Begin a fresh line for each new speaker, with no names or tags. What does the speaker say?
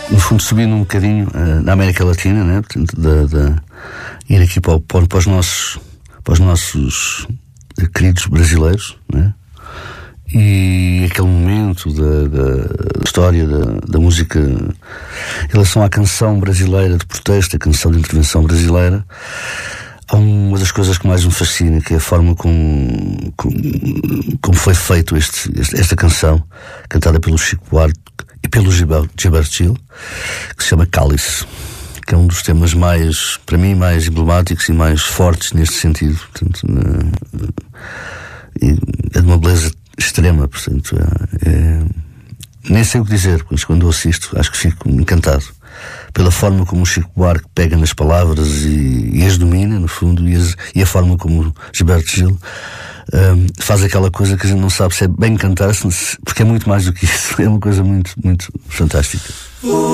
no fundo, subindo um bocadinho na América Latina, né? Portanto, ir aqui para os nossos queridos brasileiros, né? E aquele momento da história da música em relação à canção brasileira de protesto, a canção de intervenção brasileira. Há uma das coisas que mais me fascina, que é a forma como foi feito esta canção, cantada pelo Chico Buarque e pelo Gilberto Gil, que se chama Cálice, que é um dos temas mais, para mim, mais emblemáticos e mais fortes neste sentido. Portanto, é de uma beleza extrema, portanto, nem sei o que dizer, mas quando ouço isto, acho que fico encantado pela forma como o Chico Buarque pega nas palavras e as domina, no fundo, e a forma como o Gilberto Gil faz aquela coisa que a gente não sabe se é bem cantar, porque é muito mais do que isso. É uma coisa muito, muito fantástica.